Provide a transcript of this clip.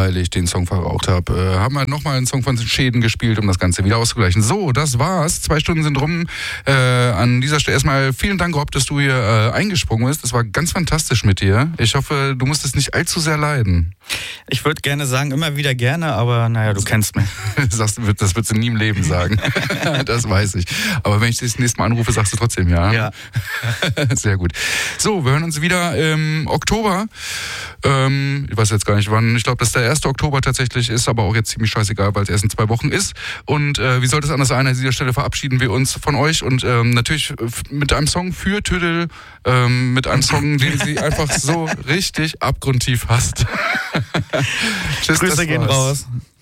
weil ich den Song verraucht habe. Haben wir nochmal einen Song von Schäden gespielt, um das Ganze wieder auszugleichen. So, das war's. 2 Stunden sind rum. An dieser Stelle erstmal vielen Dank, Rob, dass du hier eingesprungen bist. Das war ganz fantastisch mit dir. Ich hoffe, du musstest nicht allzu sehr leiden. Ich würde gerne sagen, immer wieder gerne, aber naja, du kennst mich. Das würdest du nie im Leben sagen. Das weiß ich. Aber wenn ich dich das nächste Mal anrufe, sagst du trotzdem ja. Ja. Sehr gut. So, wir hören uns wieder im Oktober. Ich weiß jetzt gar nicht wann. Ich glaube, dass der 1. Oktober tatsächlich ist, aber auch jetzt ziemlich scheißegal, weil es erst in 2 Wochen ist. Und wie sollte es anders sein? An dieser Stelle verabschieden wir uns von euch und natürlich mit einem Song für Tüdel, mit einem Song, den sie einfach so richtig abgrundtief hasst. Tschüss, Grüße gehen raus.